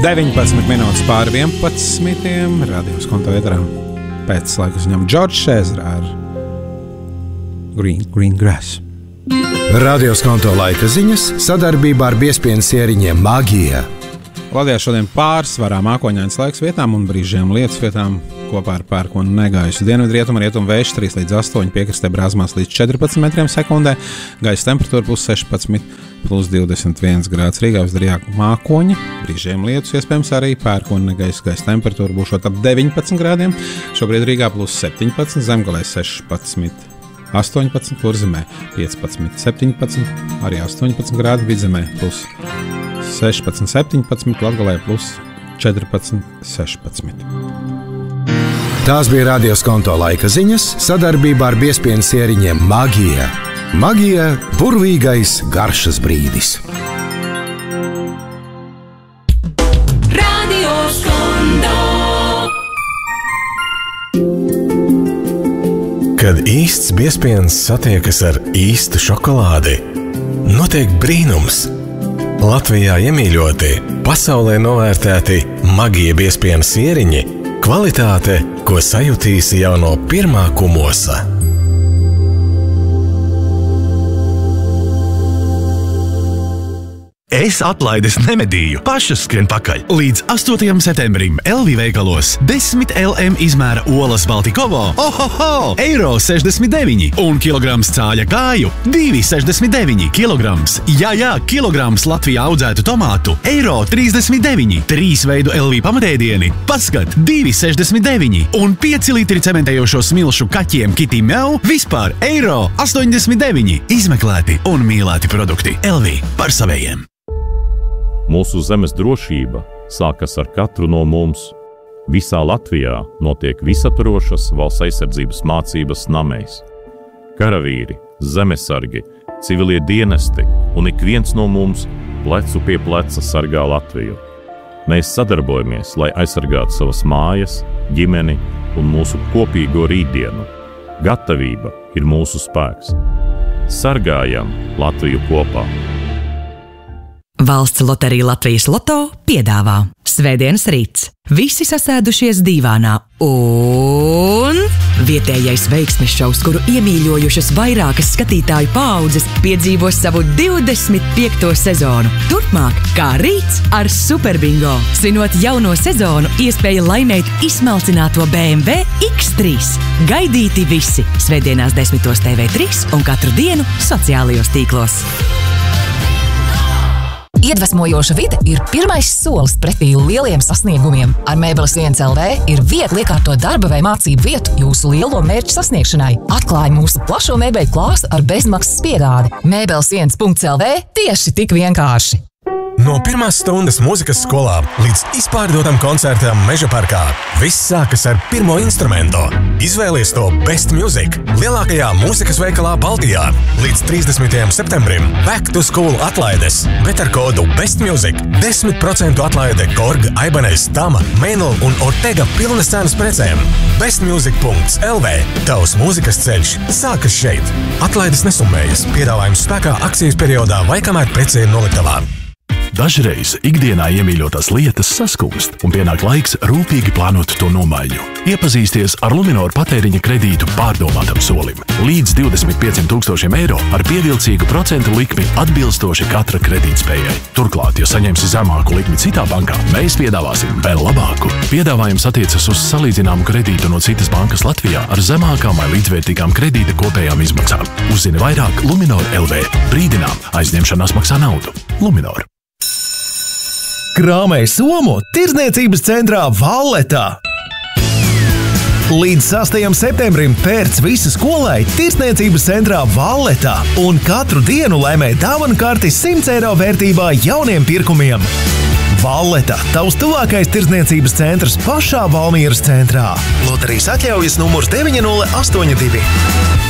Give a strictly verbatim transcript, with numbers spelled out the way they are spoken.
deviņpadsmit minūtes pāri vienpadsmitiem radios konta ēterā. Pēc laikas viņam Džordžs Ezra ar Green, Green Grass. Radios konta laika ziņas sadarbībā ar biezpienas ieriņiem Magija. Latvijā šodien pārsvarā mākoņains laiks vietām un brīžiem lietus vietām kopā ar pērkonu negaisu. Dienvidrietumu rietumu vējš trīs līdz astoņi, piekrastē brāzmās līdz četrpadsmit metriem sekundē, gaisa temperatūra plus sešpadsmit, plus divdesmit viens grāds. Rīgā visdarījāk mākoņi, brīžiem lietus, iespējams arī pērkonu negaisu, gaisa temperatūra būšot ap deviņpadsmit grādiem. Šobrīd Rīgā plus septiņpadsmit, Zemgalē sešpadsmit, astoņpadsmit, Kurzemē piecpadsmit, septiņpadsmit, arī astoņpadsmit grādi, Vidzemē plus sešpadsmit, septiņpadsmit, Latgalē plus četrpadsmit, sešpadsmit. Tās bija Radios konta laika ziņas sadarbībā ar biezpienas ieriņiem Magija. Magija – burvīgais garšas brīdis. Radios konta. Kad īsts biezpienas satiekas ar īstu šokolādi, notiek brīnums. Latvijā iemīļoti, pasaulē novērtēti Magija biezpienas ieriņi, kvalitāte, ko sajutīsi jau no pirmā kumosa. Es atlaides nemedīju, pašas skrien pakaļ. Līdz astotajam septembrim L V veikalos desmit L M izmēra olas Baltikovo, ohoho, eiro sešdesmit deviņi un kilograms cāļa kāju, divi sešdesmit deviņi kilograms. Jā, jā, kilograms Latvijā audzētu tomātu, eiro trīsdesmit deviņi, trīs veidu L V pamatēdieni, paskat, divi sešdesmit deviņi un pieci litri cementējošo smilšu kaķiem Kitty Meow, vispār eiro astoņdesmit deviņi. Izmeklēti un mīlēti produkti L V par savējiem. Mūsu zemes drošība sākas ar katru no mums. Visā Latvijā notiek visaptvarošas valsts aizsardzības mācības namēs. Karavīri, zemesargi, civilie dienesti un ik viens no mums plecu pie pleca sargā Latviju. Mēs sadarbojamies, lai aizsargātu savas mājas, ģimeni un mūsu kopīgo rītdienu. Gatavība ir mūsu spēks. Sargājam Latviju kopā! Valsts loterija Latvijas Loto piedāvā Svētdienas rīts. Visi sasēdušies dīvānā un vietējais veiksmes šovs, kuru iemīļojušas vairākas skatītāju paaudzes, piedzīvos savu divdesmit piekto sezonu. Turpmāk, kā rīts ar Superbingo. Svinot jauno sezonu, iespēja laimēt izsmalcināto B M W X trīs. Gaidīti visi Svētdienās desmitos T V trīs un katru dienu sociālajos tīklos. Iedvesmojoša vide ir pirmais solis pretī lieliem sasniegumiem. Ar Mēbeles viens L V ir viegli iekārtot darba vai mācību vietu jūsu lielo mērķu sasniegšanai. Atklāj mūsu plašo mēbeļu klāstu ar bezmaksas piegādi. Mēbeles viens L V tieši tik vienkārši. No pirmās stundas mūzikas skolā līdz izpārdotam koncertam Meža parkā. Viss sākas ar pirmo instrumentu. Izvēlies to Best Music lielākajā mūzikas veikalā Baltijā. Līdz trīsdesmitajam septembrim Back to School atlaides, bet ar kodu Best Music desmit procentu atlaide Korg, Ibanez, Tama, Mainl un Ortega pilnas cenas precēm. bestmusic punkts L V. Tavs mūzikas ceļš sākas šeit. Atlaides nesummējas. Piedāvājums spēkā akcijas periodā vai kamēr prece ir noliktavā. Dažreiz ikdienā iemīļotās lietas saskumst un pienāk laiks rūpīgi plānot to nomaiņu. Iepazīsties ar Luminoru patēriņa kredītu pārdomātam solim. Līdz divdesmit pieciem tūkstošiem eiro ar pievilcīgu procentu likmi atbilstoši katra kredītspējai. Turklāt, ja saņemsi zemāku likmi citā bankā, mēs piedāvāsim vēl labāku. Piedāvājums attiecas uz salīdzināmu kredītu no citas bankas Latvijā ar zemākām vai līdzvērtīgām kredīta kopējām izmaksām. Uzzini vairāk Luminor L V. Brīdinām, aizņemšanās maksā naudu. Luminor. Krāmē somu tirdzniecības centrā Valletā. Līdz sastajam septembrim pērc visu skolai tirdzniecības centrā Valletā un katru dienu laimē dāvanu karti simts eiro vērtībā jauniem pirkumiem. Valleta, tavs tuvākais tirdzniecības centrs pašā Valmieras centrā. Loterijas atļaujas numurs deviņi nulle astoņi divi.